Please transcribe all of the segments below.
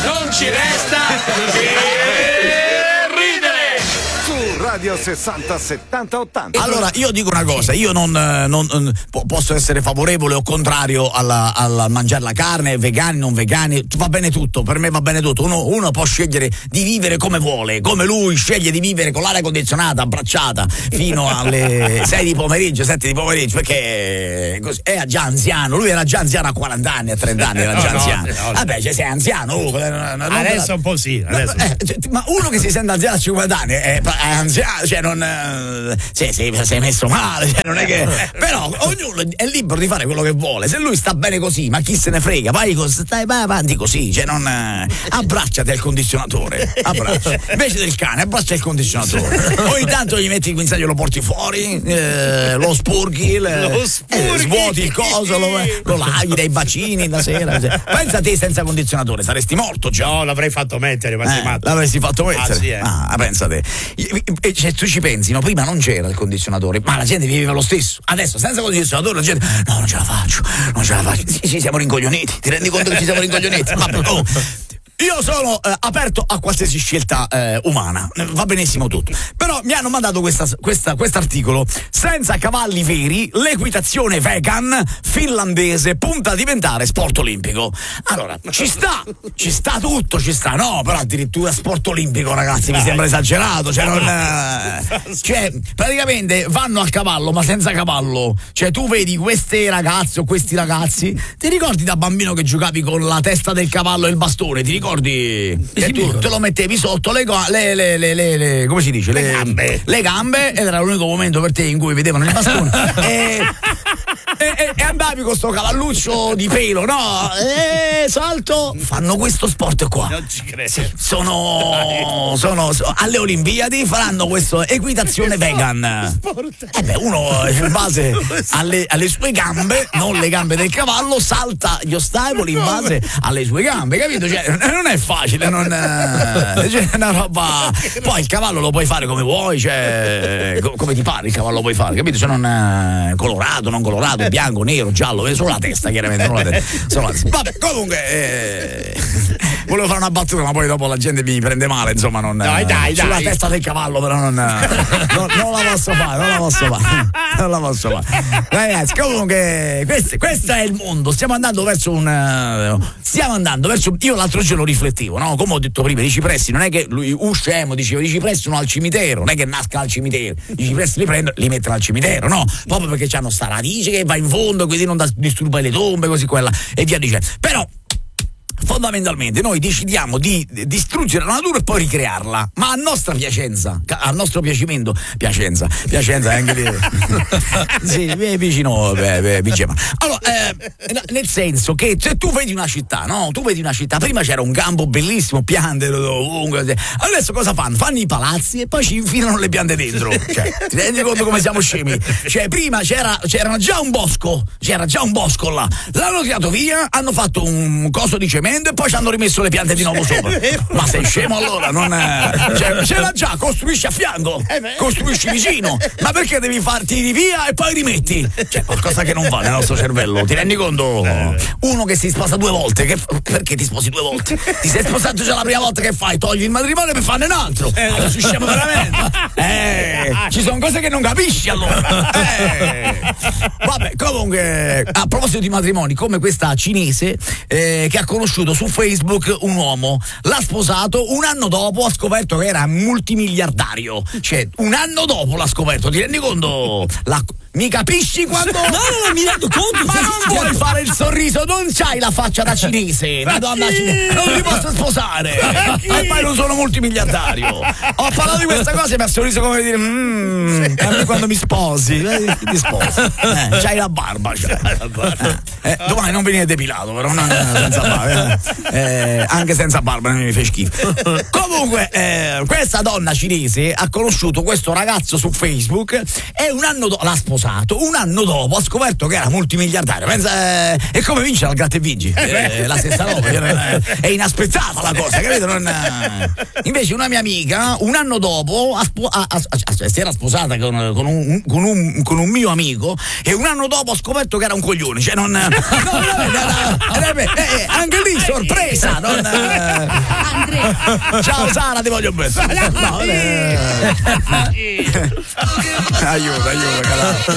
non ci resta che ridere. Su Radio 60 70 80. Allora, io dico una cosa, io non posso essere favorevole o contrario al mangiare la carne, vegani, non vegani, va bene tutto, per me va bene tutto. Uno può scegliere di vivere come vuole, come lui sceglie di vivere con l'aria condizionata, abbracciata fino alle 6 di pomeriggio, 7 di pomeriggio, perché è già anziano, lui era già anziano a 40 anni, a 30 anni era già anziano. Vabbè, cioè sei anziano. Adesso un po' sì. Adesso. Ma uno che si sente anziano a 50 anni è anziano, cioè non sei messo male, cioè non è che però ognuno è libero di fare quello che vuole. Se lui sta bene così, ma chi se ne frega, vai avanti così, cioè non abbracciati al condizionatore, invece del cane abbraccia il condizionatore, ogni tanto gli metti il guinzaglio, lo porti fuori, lo spurghi, svuoti il coso, lo lavi dai bacini la sera. Pensa a te senza condizionatore saresti morto già. No, l'avrei fatto mettere, ma sei matto. L'avresti fatto mettere? Sì, pensa te. Cioè, tu ci pensi, no? Prima non c'era il condizionatore, ma la gente viveva lo stesso. Adesso senza condizionatore la gente no, non ce la faccio. Sì, siamo rincoglioniti. Ti rendi conto che ci siamo rincoglioniti? Io sono aperto a qualsiasi scelta umana, va benissimo tutto. Però mi hanno mandato quest'articolo: senza cavalli veri, l'equitazione vegan finlandese punta a diventare sport olimpico. Allora, ci sta tutto, no, però addirittura sport olimpico, ragazzi, mi sembra esagerato, cioè praticamente vanno a cavallo ma senza cavallo. Cioè tu vedi queste ragazze o questi ragazzi, ti ricordi da bambino che giocavi con la testa del cavallo e il bastone, ti ricordi? Che tu te lo mettevi sotto le come si dice? Le gambe, ed era l'unico momento per te in cui vedevano il bastone e andavi con sto cavalluccio di pelo, no? Salto, fanno questo sport qua. Non ci credo. Sì, sono alle Olimpiadi, faranno questo equitazione vegan. Uno in base alle sue gambe, non le gambe del cavallo, salta gli ostacoli in base alle sue gambe, capito? Cioè, non è facile, cioè, una roba. Poi il cavallo lo puoi fare come vuoi, cioè come ti pare il cavallo lo puoi fare, capito? Cioè non colorato, non colorato, bianco, nero, giallo, solo la testa, chiaramente, non la testa. Vabbè, comunque volevo fare una battuta, ma poi dopo la gente mi prende male, insomma, dai. Sulla testa del cavallo, però non la posso fare. Ragazzi, comunque questo è il mondo. Stiamo andando verso io l'altro giorno riflettevo, no? Come ho detto prima, i cipressi non è che lui scemo diceva i cipressi sono al cimitero, non è che nascano al cimitero, i cipressi li prendono, li mettono al cimitero, no? Proprio perché hanno sta radice che va in fondo, quindi non disturbare le tombe, così quella e via dicendo. Però fondamentalmente noi decidiamo di distruggere la natura e poi ricrearla, ma a nostra piacenza, al nostro piacimento, piacenza è anche lì. Sì, vicino Vigema. Allora, nel senso che se tu vedi una città, no? Tu vedi una città, prima c'era un campo bellissimo, piante ovunque. Adesso cosa fanno? Fanno i palazzi e poi ci infilano le piante dentro. Cioè, ti rendi conto come siamo scemi? Cioè, prima c'era già un bosco là. L'hanno tirato via, hanno fatto un coso di cemento e poi ci hanno rimesso le piante di nuovo sopra. Ma sei scemo allora? C'era già, costruisci a fianco, costruisci vicino, ma perché devi farti via e poi rimetti? C'è qualcosa che non va nel nostro cervello, ti rendi conto? Uno che si sposa 2 volte, perché ti sposi 2 volte? Ti sei sposato già la prima volta, che fai? Togli il matrimonio per farne un altro. Allora si scemo veramente. Ci sono cose che non capisci allora. Vabbè, comunque, a proposito di matrimoni, come questa cinese che ha conosciuto su Facebook un uomo, l'ha sposato, un anno dopo ha scoperto che era multimiliardario. Cioè, un anno dopo l'ha scoperto, ti rendi conto? Mi capisci quando? No, mi rendo conto. Ma non vuoi fare il sorriso, non c'hai la faccia da cinese, una donna cinese, non ti posso sposare. E poi non sono multimiliardario. Ho parlato di questa cosa e mi ha sorriso come dire anche quando mi sposi. Ti sposi. C'hai la barba, domani non venire depilato, però non senza barba. Anche senza barba mi fai schifo. Comunque, questa donna cinese ha conosciuto questo ragazzo su Facebook e un anno dopo l'ha sposato. sposato, un anno dopo ha scoperto che era multimiliardario. Pensa, è come vincere al Gratta e Vinci, la stessa roba, è inaspettata la cosa, capito? Invece una mia amica un anno dopo si era sposata con un mio amico e un anno dopo ha scoperto che era un coglione, cioè anche lì sorpresa. Ciao Sara, ti voglio bene. Aiuto, calata.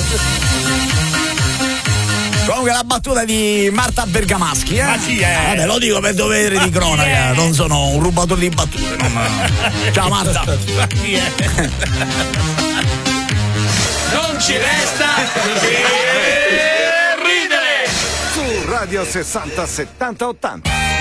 Comunque la battuta di Marta Bergamaschi, Vabbè, lo dico per dovere di cronaca, non sono un rubatore di battute. Ciao Marta. Non ci resta che ridere. Su Radio 60 70 80.